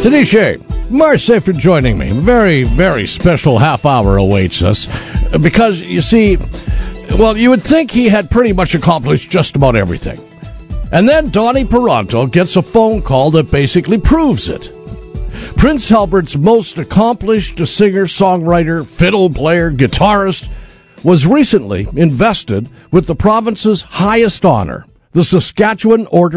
Denise, Marcy for joining me. Very, very special half hour awaits us. Because, you see, well, you would think he had pretty much accomplished just about everything. And then Donnie Peranto gets a phone call that basically proves it. Prince Albert's most accomplished singer, songwriter, fiddle player, guitarist was recently invested with the province's highest honor, the Saskatchewan Order